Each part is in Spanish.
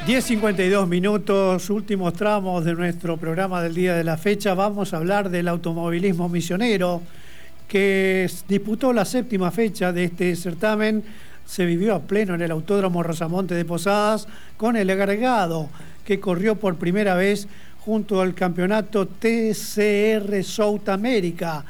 10:52 minutos, últimos tramos de nuestro programa del día de la fecha. Vamos a hablar del automovilismo misionero, que disputó la 7ª fecha de este certamen. Se vivió a pleno en el Autódromo Rosamonte de Posadas, con el agregado que corrió por primera vez junto al campeonato TCR South America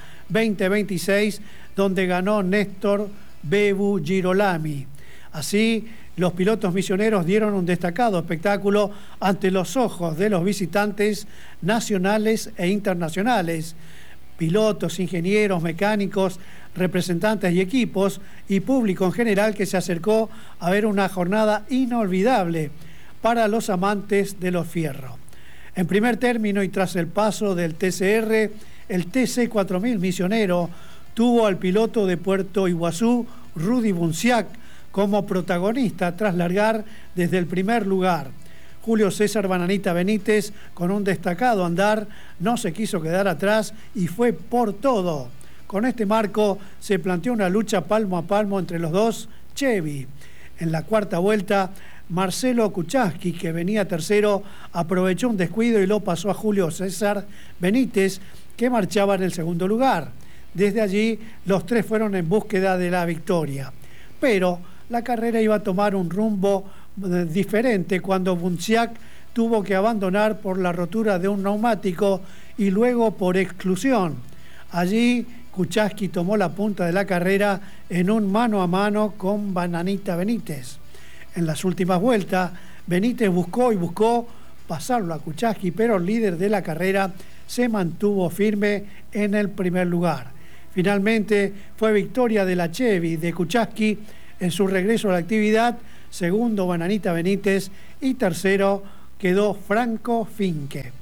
2026, donde ganó Néstor Bebu Girolami. Así, los pilotos misioneros dieron un destacado espectáculo ante los ojos de los visitantes nacionales e internacionales. Pilotos, ingenieros, mecánicos, representantes y equipos y público en general que se acercó a ver una jornada inolvidable para los amantes de los fierros. En primer término y tras el paso del TCR, el TC4000 misionero tuvo al piloto de Puerto Iguazú, Rudy Bunciac, como protagonista tras largar desde el primer lugar. Julio César Bananita Benítez, con un destacado andar, no se quiso quedar atrás y fue por todo. Con este marco se planteó una lucha palmo a palmo entre los dos Chevy. En la cuarta vuelta, Marcelo Kuchaski, que venía tercero, aprovechó un descuido y lo pasó a Julio César Benítez, que marchaba en el segundo lugar. Desde allí, los tres fueron en búsqueda de la victoria. Pero la carrera iba a tomar un rumbo diferente cuando Bunciac tuvo que abandonar por la rotura de un neumático y luego por exclusión. Allí Kuchaski tomó la punta de la carrera en un mano a mano con Bananita Benítez. En las últimas vueltas, Benítez buscó pasarlo a Kuchaski, pero el líder de la carrera se mantuvo firme en el primer lugar. Finalmente fue victoria de la Chevy de Kuchaski en su regreso a la actividad, segundo Bananita Benítez y tercero quedó Franco Finke.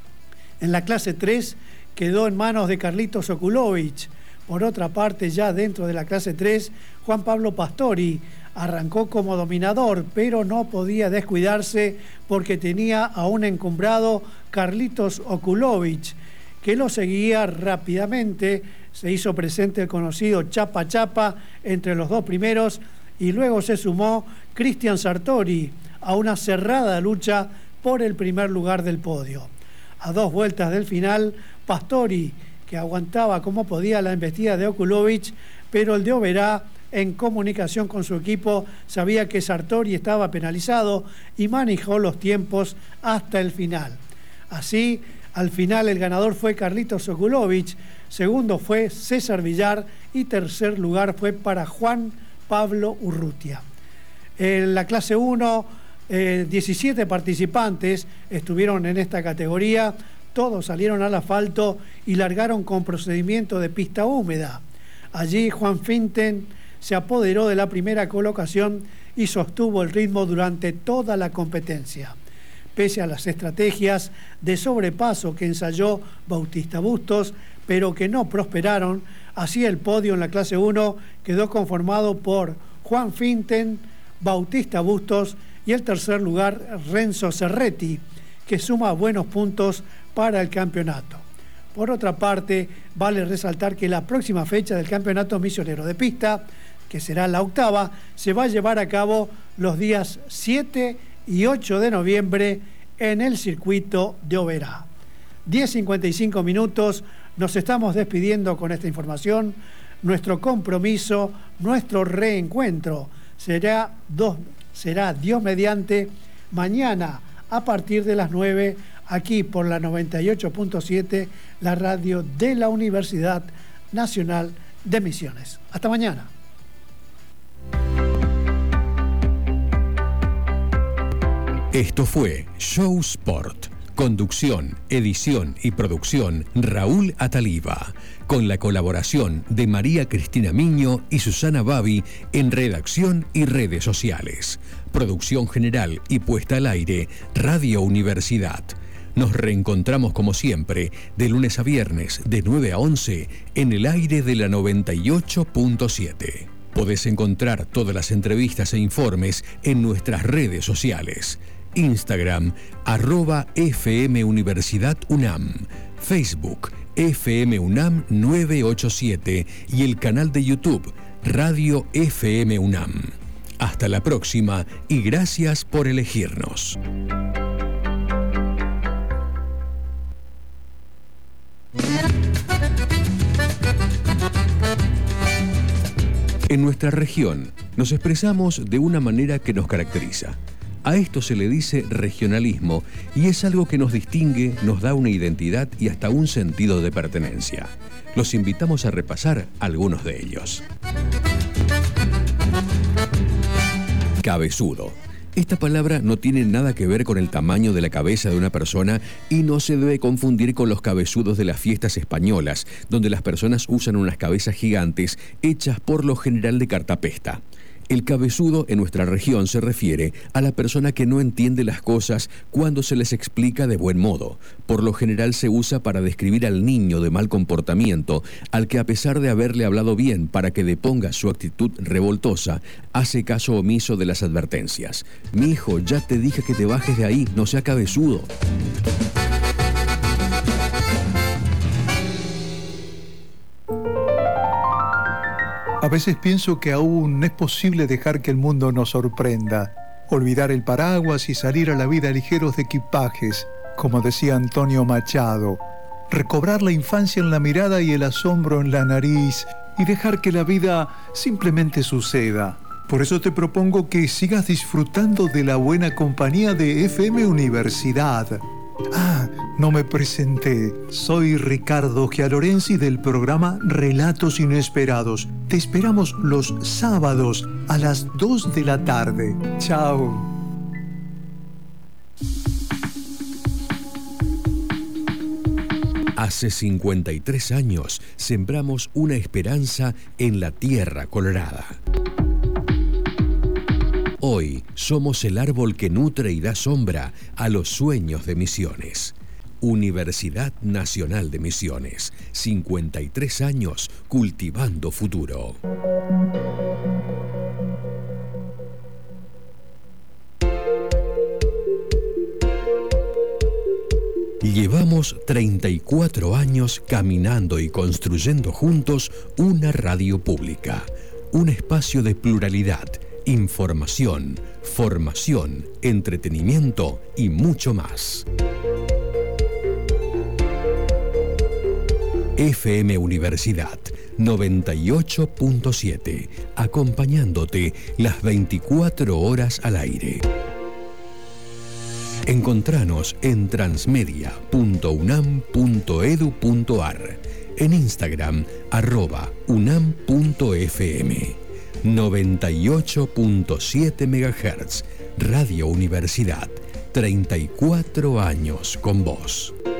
En la clase 3 quedó en manos de Carlitos Okulovich. Por otra parte, ya dentro de la clase 3, Juan Pablo Pastori arrancó como dominador, pero no podía descuidarse porque tenía a un encumbrado Carlitos Okulovich, que lo seguía rápidamente. Se hizo presente el conocido Chapa Chapa entre los dos primeros y luego se sumó Cristian Sartori a una cerrada lucha por el primer lugar del podio. A 2 vueltas del final, Pastori, que aguantaba como podía la embestida de Okulovich, pero el de Oberá, en comunicación con su equipo, sabía que Sartori estaba penalizado y manejó los tiempos hasta el final. Así, al final el ganador fue Carlitos Okulovich, segundo fue César Villar y tercer lugar fue para Juan Pablo Urrutia. En la clase 1, 17 participantes estuvieron en esta categoría, todos salieron al asfalto y largaron con procedimiento de pista húmeda. Allí Juan Finten se apoderó de la primera colocación y sostuvo el ritmo durante toda la competencia. Pese a las estrategias de sobrepaso que ensayó Bautista Bustos, pero que no prosperaron, así el podio en la clase 1 quedó conformado por Juan Finten, Bautista Bustos y el tercer lugar Renzo Cerretti, que suma buenos puntos para el campeonato. Por otra parte, vale resaltar que la próxima fecha del Campeonato Misionero de Pista, que será la 8ª, se va a llevar a cabo los días 7 y 8 de noviembre en el circuito de Oberá. 10:55 minutos, nos estamos despidiendo con esta información. Nuestro compromiso, nuestro reencuentro será Dios mediante mañana a partir de las 9 aquí por la 98.7, la radio de la Universidad Nacional de Misiones. Hasta mañana. Esto fue Show Sport. Conducción, edición y producción Raúl Ataliva, con la colaboración de María Cristina Miño y Susana Babi en redacción y redes sociales. Producción general y puesta al aire, Radio Universidad. Nos reencontramos como siempre, de lunes a viernes, de 9 a 11, en el aire de la 98.7. Podés encontrar todas las entrevistas e informes en nuestras redes sociales. Instagram, @FM Universidad UNAM, Facebook, FM UNAM 987 y el canal de YouTube, Radio FM UNAM. Hasta la próxima y gracias por elegirnos. En nuestra región nos expresamos de una manera que nos caracteriza. A esto se le dice regionalismo y es algo que nos distingue, nos da una identidad y hasta un sentido de pertenencia. Los invitamos a repasar algunos de ellos. Cabezudo. Esta palabra no tiene nada que ver con el tamaño de la cabeza de una persona y no se debe confundir con los cabezudos de las fiestas españolas, donde las personas usan unas cabezas gigantes hechas por lo general de cartapesta. El cabezudo en nuestra región se refiere a la persona que no entiende las cosas cuando se les explica de buen modo. Por lo general se usa para describir al niño de mal comportamiento, al que a pesar de haberle hablado bien para que deponga su actitud revoltosa, hace caso omiso de las advertencias. Mi hijo, ya te dije que te bajes de ahí, no sea cabezudo. A veces pienso que aún es posible dejar que el mundo nos sorprenda, olvidar el paraguas y salir a la vida ligeros de equipajes, como decía Antonio Machado, recobrar la infancia en la mirada y el asombro en la nariz y dejar que la vida simplemente suceda. Por eso te propongo que sigas disfrutando de la buena compañía de FM Universidad. No me presenté. Soy Ricardo Gialorenzi del programa Relatos Inesperados. Te esperamos los sábados a las 2 de la tarde. Chao. Hace 53 años sembramos una esperanza en la tierra colorada. Hoy somos el árbol que nutre y da sombra a los sueños de Misiones. Universidad Nacional de Misiones, 53 años cultivando futuro. Llevamos 34 años caminando y construyendo juntos una radio pública, un espacio de pluralidad, información, formación, entretenimiento y mucho más. FM Universidad 98.7, acompañándote las 24 horas al aire. Encontranos en transmedia.unam.edu.ar, en Instagram @unam.fm. 98.7 MHz, Radio Universidad, 34 años con vos.